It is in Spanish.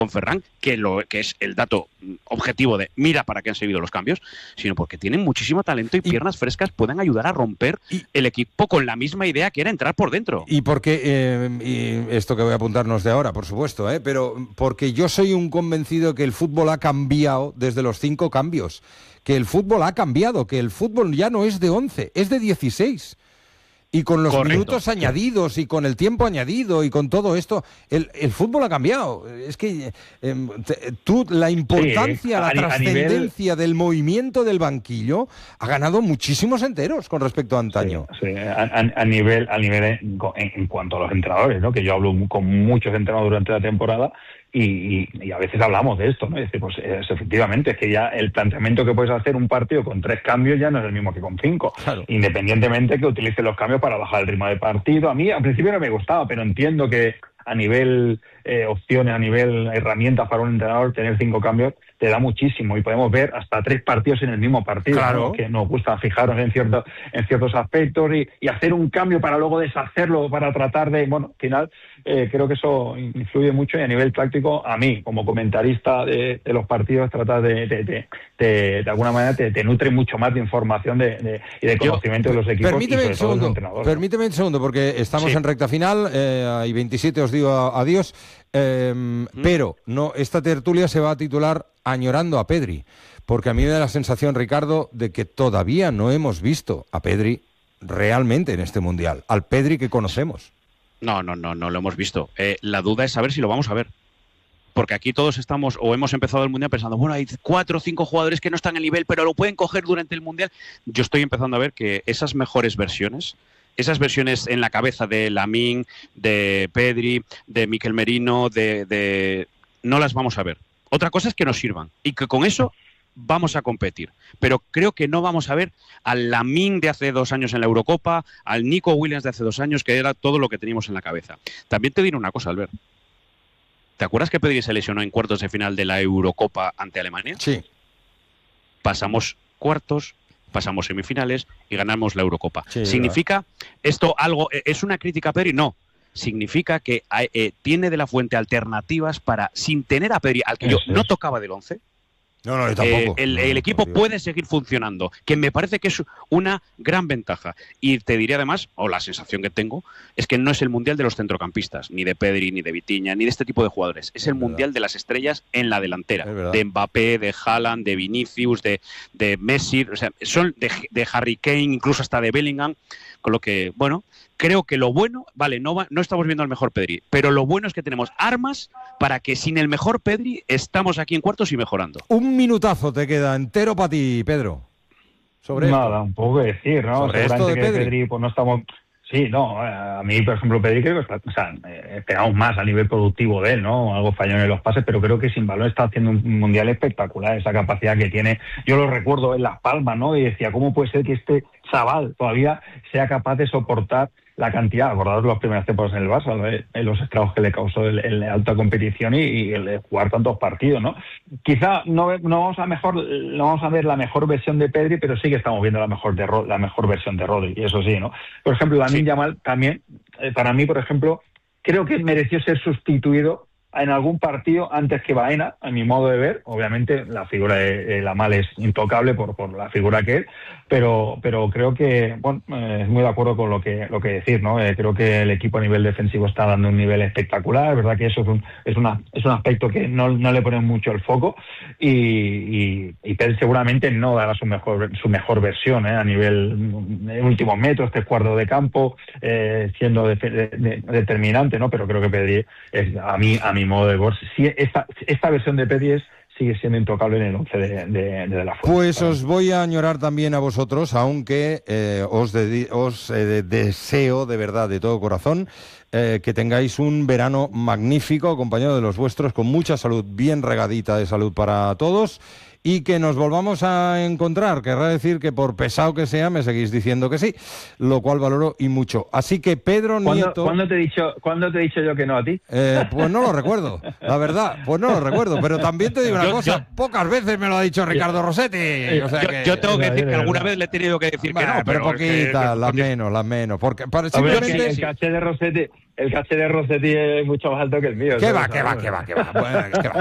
Ferran, que es el dato objetivo de mira para qué han servido los cambios, sino porque tienen muchísimo talento y piernas frescas, pueden ayudar a romper el equipo con la misma idea que era entrar por dentro. Y porque, y esto que voy a apuntarnos de ahora, por supuesto, pero porque yo soy un convencido que el fútbol ha cambiado desde los 5 cambios, que el fútbol ha cambiado, que el fútbol ya no es de 11, es de 16. Y con los minutos añadidos y con el tiempo añadido y con todo esto, el fútbol ha cambiado. Es que la importancia, la trascendencia del movimiento del banquillo ha ganado muchísimos enteros con respecto a antaño. Sí, a nivel en cuanto a los entrenadores, ¿no? Que yo hablo con muchos entrenadores durante la temporada y a veces hablamos de esto, ¿no? Y dice, pues efectivamente, es que ya el planteamiento que puedes hacer un partido con 3 cambios ya no es el mismo que con 5. Claro. Independientemente que utilices los cambios para bajar el ritmo de partido. A mí al principio no me gustaba, pero entiendo que a nivel opciones, a nivel herramientas para un entrenador, tener 5 cambios te da muchísimo y podemos ver hasta 3 partidos en el mismo partido, claro, ¿no? Que nos gusta fijarnos en ciertos aspectos y hacer un cambio para luego deshacerlo, para tratar de, bueno, al final creo que eso influye mucho y a nivel táctico, a mí como comentarista de los partidos, tratar de alguna manera te nutre mucho más de información y de conocimiento de los equipos. Permíteme y sobre todo de los entrenadores. Permíteme un segundo, porque estamos en recta final, y 27 os digo adiós, pero no, esta tertulia se va a titular Añorando a Pedri, porque a mí me da la sensación, Ricardo, de que todavía no hemos visto a Pedri realmente en este Mundial, al Pedri que conocemos. No lo hemos visto. La duda es saber si lo vamos a ver. Porque aquí todos estamos, o hemos empezado el Mundial pensando, bueno, hay 4 o 5 jugadores que no están en nivel, pero lo pueden coger durante el Mundial. Yo estoy empezando a ver que esas mejores versiones, esas versiones en la cabeza de Lamine, de Pedri, de Mikel Merino, no las vamos a ver. Otra cosa es que nos sirvan y que con eso vamos a competir. Pero creo que no vamos a ver al Lamine de hace 2 años en la Eurocopa, al Nico Williams de hace 2 años, que era todo lo que teníamos en la cabeza. También te diré una cosa, Albert. ¿Te acuerdas que Pedri se lesionó en cuartos de final de la Eurocopa ante Alemania? Sí. Pasamos cuartos, pasamos semifinales y ganamos la Eurocopa. Sí, ¿significa esto algo? ¿Es una crítica a Pedri? No. Significa que tiene de la Fuente alternativas para, sin tener a Pedri, al que yo no tocaba del 11, No, yo tampoco. El equipo puede seguir funcionando, que me parece que es una gran ventaja. Y te diré además, o la sensación que tengo, es que no es el Mundial de los centrocampistas, ni de Pedri, ni de Vitinha, ni de este tipo de jugadores. Es el Mundial de las estrellas en la delantera. De Mbappé, de Haaland, de Vinicius, de Messi, o sea, son de Harry Kane, incluso hasta de Bellingham. Con lo que, bueno, creo que lo bueno, vale, no estamos viendo al mejor Pedri, pero lo bueno es que tenemos armas para que sin el mejor Pedri estamos aquí en cuartos y mejorando. Un minutazo te queda entero para ti, Pedro. Sobre nada, esto. Un poco que decir, ¿no? Sobre esto de Pedri, pues no estamos... Sí, no, a mí, por ejemplo, Pedri creo que esperamos más a nivel productivo de él, ¿no? Algo falló en los pases, pero creo que sin balón está haciendo un mundial espectacular, esa capacidad que tiene. Yo lo recuerdo en Las Palmas, ¿no? Y decía, ¿cómo puede ser que este chaval todavía sea capaz de soportar la cantidad, acordaros las primeras temporadas en el Barça, los estragos que le causó el alta competición y el jugar tantos partidos, ¿no? Quizá no vamos a ver la mejor versión de Pedri, pero sí que estamos viendo la mejor versión de Rodri, y eso sí, ¿no? Por ejemplo, Lamine Yamal también, para mí, por ejemplo, creo que mereció ser sustituido en algún partido antes que Baena, a mi modo de ver. Obviamente la figura de Yamal es intocable por la figura que es, pero creo que, bueno, es muy de acuerdo con lo que decir, ¿no? Creo que el equipo a nivel defensivo está dando un nivel espectacular, es verdad que eso es un aspecto que no le ponen mucho el foco y Pedri seguramente no dará su mejor versión, a nivel de últimos metros, 3 cuartos de campo, siendo determinante, ¿no? Pero creo que Pedri es, a mi modo de ver, si esta versión de Pedri sigue siendo intocable en el 11 de la Fuente. Pues os voy a añorar también a vosotros, aunque os deseo de verdad, de todo corazón, que tengáis un verano magnífico, acompañado de los vuestros, con mucha salud, bien regadita de salud para todos, y que nos volvamos a encontrar. Querrá decir que por pesado que sea me seguís diciendo que sí, lo cual valoro y mucho. Así que Pedro Nieto... ¿Cuándo te he dicho yo que no a ti? Pues no lo recuerdo, la verdad, pues no lo recuerdo, pero también te digo una cosa, pocas veces me lo ha dicho Ricardo Rossetti. O sea yo tengo que decir que alguna vez le he tenido que decir que no, pero poquitas, las menos, porque simplemente... El caché de Rossetti es mucho más alto que el mío. ¿Qué va? Bueno, es que va.